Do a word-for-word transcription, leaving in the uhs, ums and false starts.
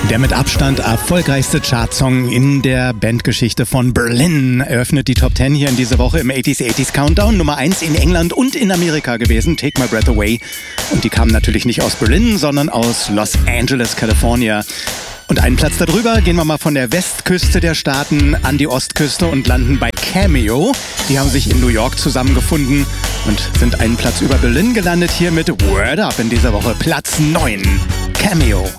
Der mit Abstand erfolgreichste Chartsong in der Bandgeschichte von Berlin eröffnet die Top zehn hier in dieser Woche im achtziger achtziger Countdown. Nummer eins in England und in Amerika gewesen, Take My Breath Away. Und die kamen natürlich nicht aus Berlin, sondern aus Los Angeles, California. Und einen Platz darüber gehen wir mal von der Westküste der Staaten an die Ostküste und landen bei Cameo. Die haben sich in New York zusammengefunden und sind einen Platz über Berlin gelandet hier mit Word Up in dieser Woche. Platz neun, Cameo.